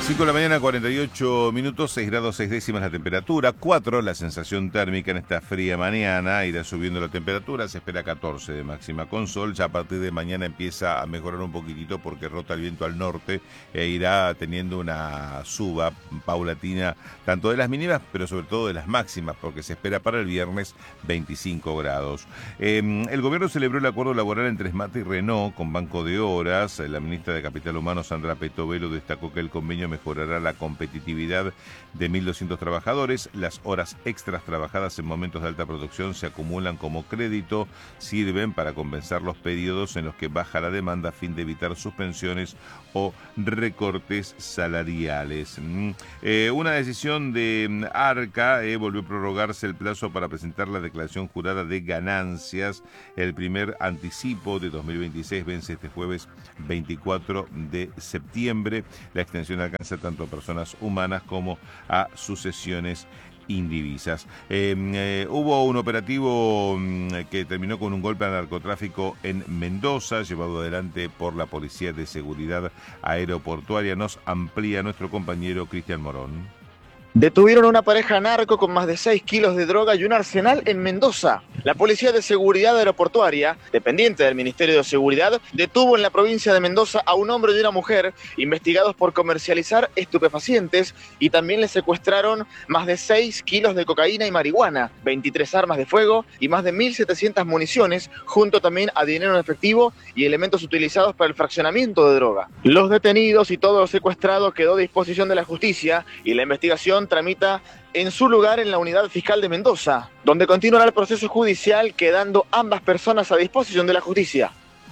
5 de la mañana, 48 minutos, 6 grados 6 décimas la temperatura, 4 la sensación térmica en esta fría mañana, irá subiendo la temperatura, se espera 14 de máxima con sol, ya a partir de mañana empieza a mejorar un poquitito porque rota el viento al norte e irá teniendo una suba paulatina tanto de las mínimas pero sobre todo de las máximas porque se espera para el viernes 25 grados. El gobierno celebró el acuerdo laboral entre SMAT y Renault con Banco de Horas. La ministra de Capital Humano, Sandra Petovelo, destacó que el convenio mejorará la competitividad de 1.200 trabajadores. Las horas extras trabajadas en momentos de alta producción se acumulan como crédito, sirven para compensar los periodos en los que baja la demanda a fin de evitar suspensiones o recortes salariales. Una decisión de Arca volvió a prorrogarse el plazo para presentar la declaración jurada de ganancias. El primer anticipo de 2026 vence este jueves 24 de septiembre. La extensión alcanza tanto a personas humanas como a sucesiones indivisas. Hubo un operativo que terminó con un golpe al narcotráfico en Mendoza, llevado adelante por la Policía de Seguridad Aeroportuaria. Nos amplía nuestro compañero Cristian Morón. Detuvieron a una pareja narco con más de 6 kilos de droga y un arsenal en Mendoza. La Policía de Seguridad Aeroportuaria, dependiente del Ministerio de Seguridad, detuvo en la provincia de Mendoza a un hombre y una mujer investigados por comercializar estupefacientes y también les secuestraron más de 6 kilos de cocaína y marihuana, 23 armas de fuego y más de 1.700 municiones, junto también a dinero en efectivo y elementos utilizados para el fraccionamiento de droga. Los detenidos y todo lo secuestrado quedó a disposición de la justicia y la investigación tramita en su lugar en la Unidad Fiscal de Mendoza, donde continuará el proceso judicial quedando ambas personas a disposición de la justicia.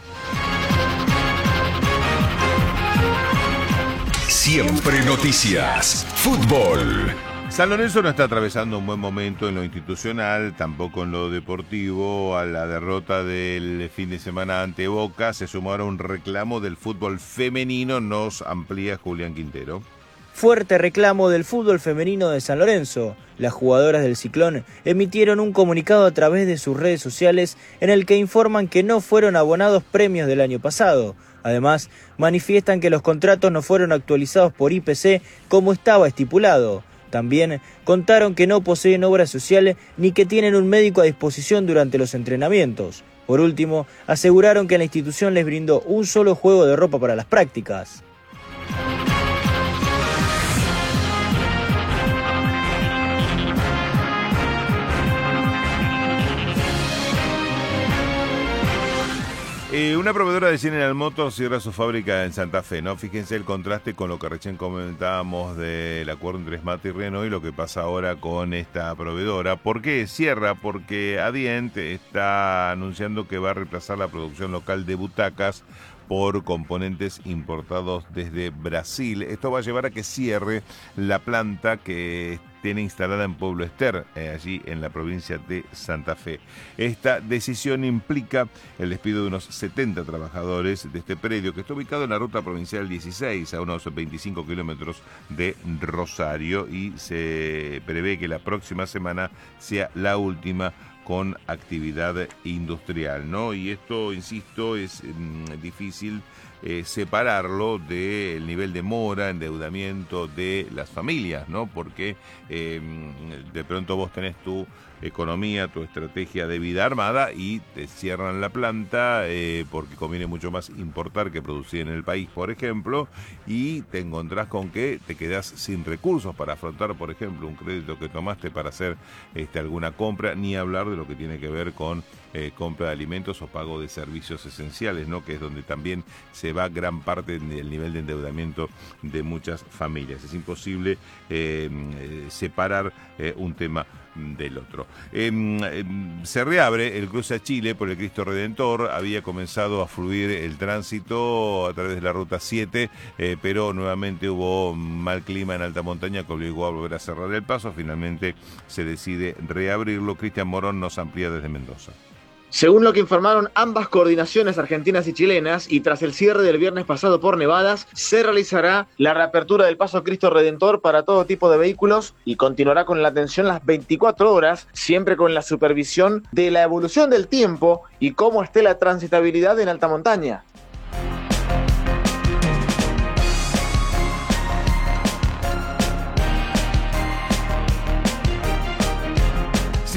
Siempre noticias. Fútbol. San Lorenzo no está atravesando un buen momento en lo institucional, tampoco en lo deportivo. A la derrota del fin de semana ante Boca se sumó ahora un reclamo del fútbol femenino, nos amplía Julián Quintero. Fuerte reclamo del fútbol femenino de San Lorenzo. Las jugadoras del Ciclón emitieron un comunicado a través de sus redes sociales en el que informan que no fueron abonados premios del año pasado. Además, manifiestan que los contratos no fueron actualizados por IPC como estaba estipulado. También contaron que no poseen obra social ni que tienen un médico a disposición durante los entrenamientos. Por último, aseguraron que la institución les brindó un solo juego de ropa para las prácticas. Una proveedora de General Motors cierra su fábrica en Santa Fe, ¿no? Fíjense el contraste con lo que recién comentábamos del acuerdo entre SMAT y Renault y lo que pasa ahora con esta proveedora. ¿Por qué cierra? Porque Adient está anunciando que va a reemplazar la producción local de butacas por componentes importados desde Brasil. Esto va a llevar a que cierre la planta que tiene instalada en Pueblo Ester, allí en la provincia de Santa Fe. Esta decisión implica el despido de unos 70 trabajadores de este predio, que está ubicado en la ruta provincial 16, a unos 25 kilómetros de Rosario, y se prevé que la próxima semana sea la última con actividad industrial, ¿no? Y esto, insisto, es difícil separarlo del nivel de mora, endeudamiento de las familias, ¿no? Porque de pronto vos tenés tu economía, tu estrategia de vida armada y te cierran la planta porque conviene mucho más importar que producir en el país, por ejemplo, y te encontrás con que te quedás sin recursos para afrontar, por ejemplo, un crédito que tomaste para hacer alguna compra, ni hablar de lo que tiene que ver con compra de alimentos o pago de servicios esenciales, ¿no? Que es donde también se va gran parte del nivel de endeudamiento de muchas familias. Es imposible separar un tema del otro. Se reabre el cruce a Chile por el Cristo Redentor. Había comenzado a fluir el tránsito a través de la ruta 7, pero nuevamente hubo mal clima en alta montaña que obligó a volver a cerrar el paso. Finalmente se decide reabrirlo. Cristian Morón nos amplía desde Mendoza. Según lo que informaron ambas coordinaciones argentinas y chilenas, y tras el cierre del viernes pasado por nevadas, se realizará la reapertura del Paso Cristo Redentor para todo tipo de vehículos y continuará con la atención las 24 horas, siempre con la supervisión de la evolución del tiempo y cómo esté la transitabilidad en alta montaña.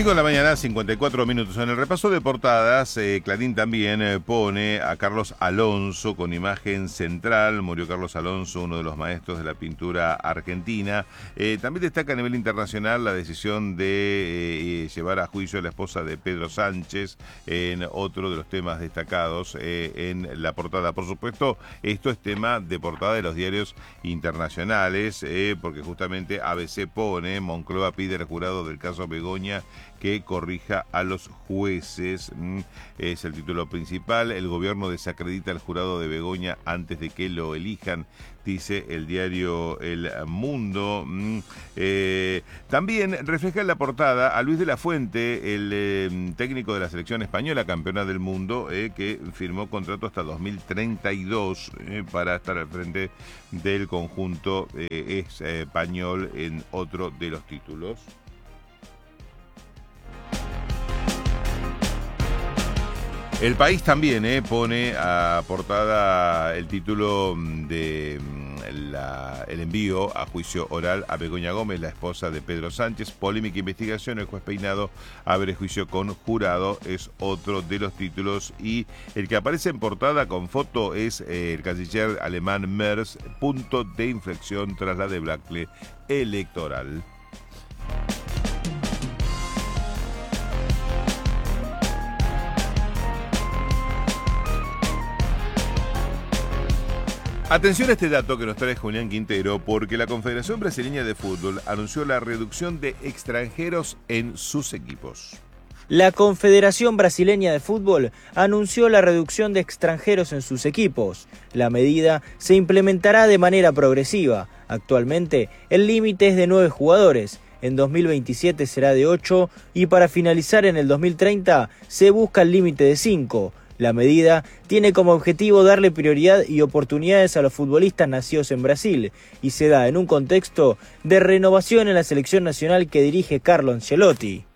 5 de la mañana, 54 minutos. En el repaso de portadas, Clarín también pone a Carlos Alonso con imagen central. Murió Carlos Alonso, uno de los maestros de la pintura argentina. También destaca a nivel internacional la decisión de llevar a juicio a la esposa de Pedro Sánchez, en otro de los temas destacados en la portada. Por supuesto, esto es tema de portada de los diarios internacionales, porque justamente ABC pone: Moncloa pide al jurado del caso Begoña que corrija a los jueces. Es el título principal. El gobierno desacredita al jurado de Begoña antes de que lo elijan, dice el diario El Mundo. También refleja en la portada a Luis de la Fuente, el técnico de la selección española, campeona del mundo, que firmó contrato hasta 2032 para estar al frente del conjunto español en otro de los títulos. El País también pone a portada el título de el envío a juicio oral a Begoña Gómez, la esposa de Pedro Sánchez. Polémica investigación, el juez Peinado abre juicio con jurado, es otro de los títulos. Y el que aparece en portada con foto es el canciller alemán Merz, punto de inflexión tras la debacle electoral. Atención a este dato que nos trae Julián Quintero, porque la Confederación Brasileña de Fútbol anunció la reducción de extranjeros en sus equipos. La Confederación Brasileña de Fútbol anunció la reducción de extranjeros en sus equipos. La medida se implementará de manera progresiva. Actualmente, el límite es de 9 jugadores. En 2027 será de 8 y para finalizar en el 2030 se busca el límite de 5. La medida tiene como objetivo darle prioridad y oportunidades a los futbolistas nacidos en Brasil y se da en un contexto de renovación en la selección nacional que dirige Carlo Ancelotti.